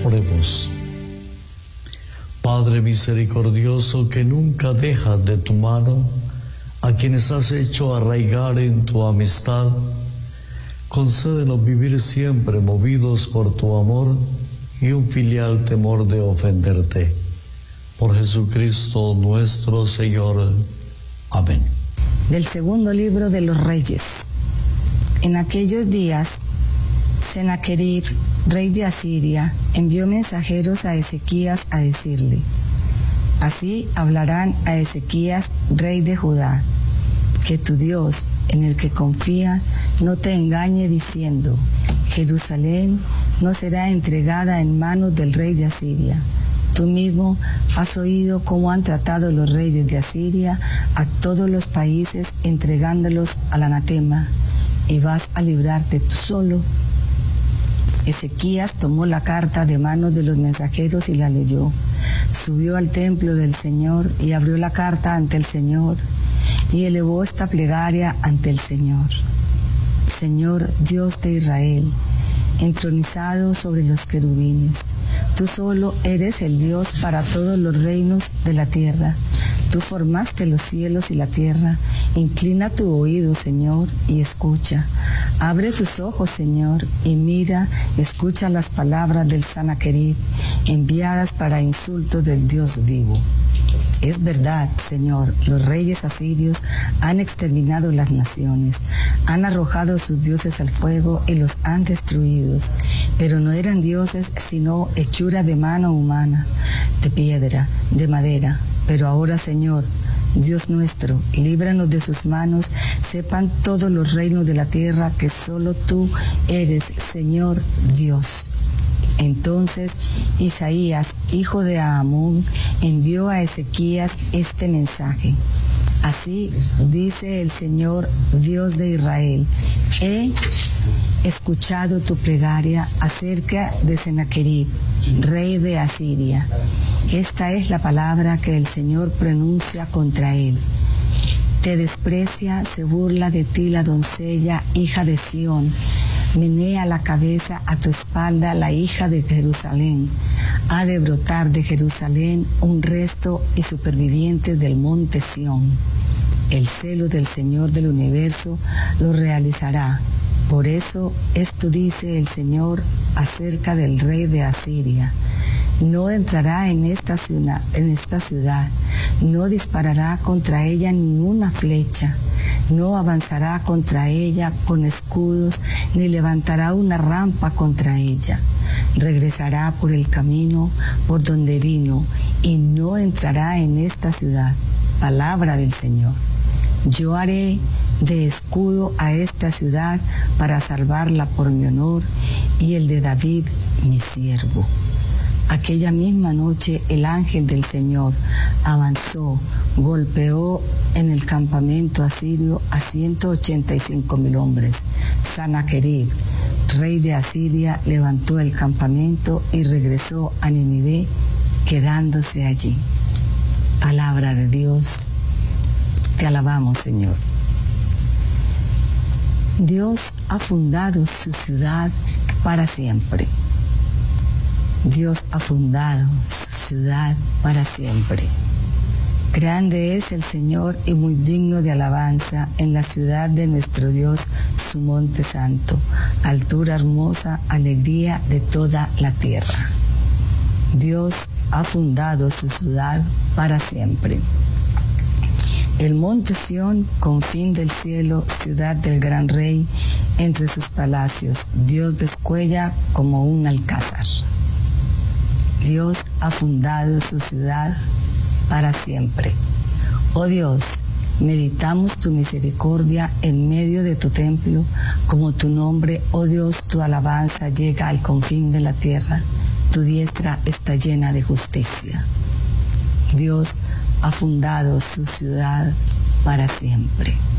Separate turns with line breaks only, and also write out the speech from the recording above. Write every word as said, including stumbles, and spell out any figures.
Oremos. Padre misericordioso, que nunca dejas de tu mano a quienes has hecho arraigar en tu amistad, concédenos vivir siempre movidos por tu amor y un filial temor de ofenderte. Por Jesucristo nuestro Señor. Amén.
Del segundo libro de los Reyes. En aquellos días, Sennacherib, rey de Asiria, envió mensajeros a Ezequías a decirle: así hablarán a Ezequías, rey de Judá, que tu Dios, en el que confía, no te engañe diciendo: Jerusalén no será entregada en manos del rey de Asiria. Tú mismo has oído cómo han tratado los reyes de Asiria a todos los países, entregándolos al anatema, y vas a librarte tú solo. Ezequías tomó la carta de manos de los mensajeros y la leyó. Subió al templo del Señor y abrió la carta ante el Señor y elevó esta plegaria ante el Señor. Señor Dios de Israel, entronizado sobre los querubines, tú solo eres el Dios para todos los reinos de la tierra. Tú formaste los cielos y la tierra. Inclina tu oído, Señor, y escucha. Abre tus ojos, Señor, y mira, escucha las palabras del Sennacherib, enviadas para insulto del Dios vivo. Es verdad, Señor, los reyes asirios han exterminado las naciones, han arrojado sus dioses al fuego y los han destruido, pero no eran dioses sino hechura de mano humana, de piedra, de madera. Pero ahora, Señor, Dios nuestro, líbranos de sus manos, sepan todos los reinos de la tierra que solo tú eres, Señor Dios. Entonces Isaías, hijo de Amón, envió a Ezequías este mensaje: así dice el Señor, Dios de Israel, he escuchado tu plegaria acerca de Sennacherib, rey de Asiria. Esta es la palabra que el Señor pronuncia contra él. Te desprecia, se burla de ti la doncella, hija de Sión. Menea la cabeza a tu espalda la hija de Jerusalén. Ha de brotar de Jerusalén un resto y supervivientes del monte Sión. El celo del Señor del universo lo realizará. Por eso esto dice el Señor acerca del rey de Asiria: no entrará en esta ciudad, en esta ciudad, no disparará contra ella ninguna flecha, no avanzará contra ella con escudos, ni levantará una rampa contra ella. Regresará por el camino por donde vino, y no entrará en esta ciudad. Palabra del Señor. Yo haré de escudo a esta ciudad para salvarla por mi honor y el de David, mi siervo. Aquella misma noche el ángel del Señor avanzó, golpeó en el campamento asirio a ciento ochenta y cinco mil hombres. Sennacherib, rey de Asiria, levantó el campamento y regresó a Nínive, quedándose allí. Palabra de Dios. Te alabamos, Señor. Dios ha fundado su ciudad para siempre. Dios ha fundado su ciudad para siempre. Grande es el Señor y muy digno de alabanza en la ciudad de nuestro Dios, su monte santo, altura hermosa, alegría de toda la tierra. Dios ha fundado su ciudad para siempre. El monte Sión, confín del cielo, ciudad del gran rey, entre sus palacios, Dios descuella como un alcázar. Dios ha fundado su ciudad para siempre. Oh Dios, meditamos tu misericordia en medio de tu templo, como tu nombre, oh Dios, tu alabanza llega al confín de la tierra, tu diestra está llena de justicia. Dios ha fundado su ciudad para siempre.